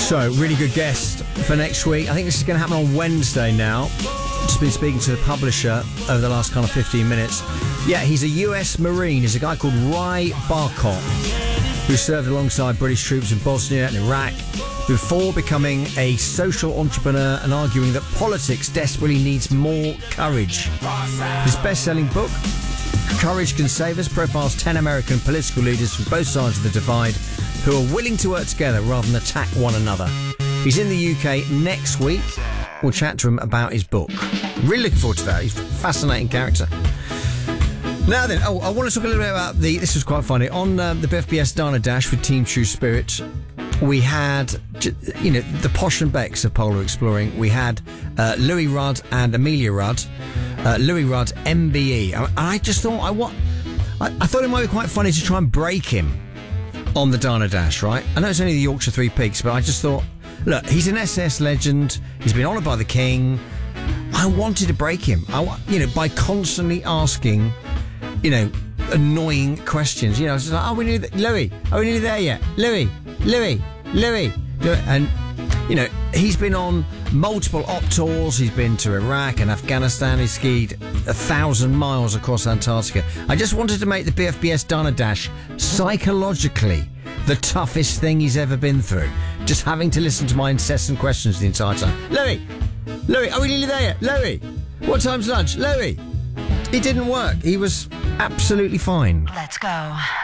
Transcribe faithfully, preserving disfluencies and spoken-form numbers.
So, really good guest for next week. I think this is going to happen on Wednesday now. Just been speaking to the publisher over the last kind of fifteen minutes. Yeah, he's a U S Marine. He's a guy called Ry Barkov, who served alongside British troops in Bosnia and Iraq before becoming a social entrepreneur and arguing that politics desperately needs more courage. His best-selling book, Courage Can Save Us, profiles ten American political leaders from both sides of the divide who are willing to work together rather than attack one another. He's in the U K next week. We'll chat to him about his book. Really looking forward to that. He's a fascinating character. Now then, oh, I want to talk a little bit about the... This was quite funny. On uh, the B F B S Dana Dash with Team True Spirit, we had, you know, the Posh and Becks of Polar Exploring. We had uh, Louis Rudd and Amelia Rudd. Uh, Louis Rudd, M B E. And I just thought, I, what, I, I thought it might be quite funny to try and break him on the Dana Dash, right? I know it's only the Yorkshire Three Peaks, but I just thought, look, he's an S S legend. He's been honoured by the King. I wanted to break him, I, you know, by constantly asking, you know, annoying questions. You know, it's like, oh, we nearly, Louis, are we nearly there yet? Louis, Louis, Louis. And, you know, he's been on multiple op tours. He's been to Iraq and Afghanistan. He's skied a thousand miles across Antarctica. I just wanted to make the B F B S Dana Dash psychologically the toughest thing he's ever been through. Just having to listen to my incessant questions the entire time. Louis, Louis, are we nearly there yet? Louis, what time's lunch? Louis. It didn't work. He was absolutely fine. Let's go.